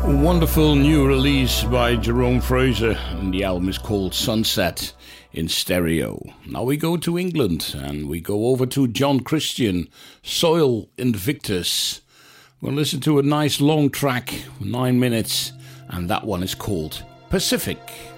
A wonderful new release by Jerome Fraser, and the album is called Sunset in Stereo. Now we go to England and we go over to John Christian, Soil Invictus. We'll listen to a nice long track, 9 minutes, and that one is called Pacific.